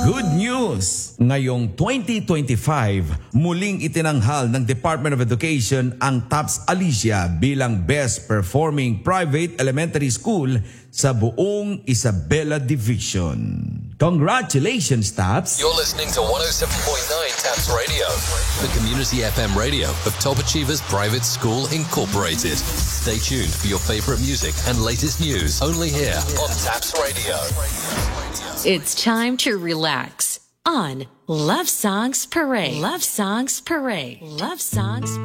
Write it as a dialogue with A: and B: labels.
A: Good news! Ngayong 2025, muling itinanghal ng Department of Education ang TAPS Alicia bilang Best Performing Private Elementary School sa buong Isabela Division. Congratulations, TAPS!
B: You're listening to 107.9 TAPS Radio, the community FM radio of Top Achievers Private School Incorporated. Stay tuned for your favorite music and latest news only here on TAPS Radio.
C: It's time to relax on Love Songs Parade. Love Songs Parade. Love Songs